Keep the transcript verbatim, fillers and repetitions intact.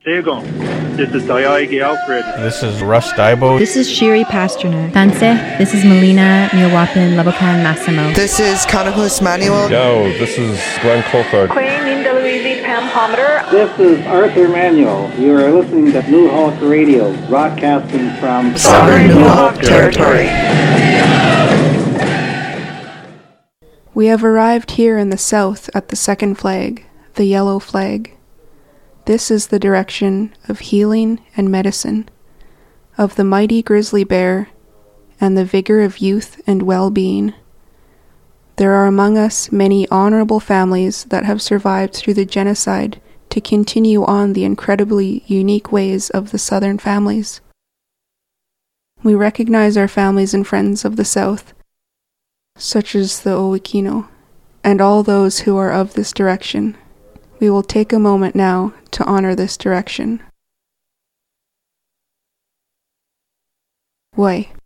Segong. This is Dayagi Alfred. This is Russ Daibo. This is Shiri Pasternak. Danse. This is Melina Milwapin Labokan Massimo. This is Kanahus Manuel. Yo, this is Glenn Colford. Queen Linda Louise Pam Pomander. This is Arthur Manuel. You are listening to New Hawk Radio, broadcasting from Southern New Hawk Territory. We have arrived here in the south at the second flag, the yellow flag. This is the direction of healing and medicine, of the mighty grizzly bear, and the vigor of youth and well-being. There are among us many honorable families that have survived through the genocide to continue on the incredibly unique ways of the Southern families. We recognize our families and friends of the South, such as the Owikino, and all those who are of this direction. We will take a moment now to honor this direction. Way.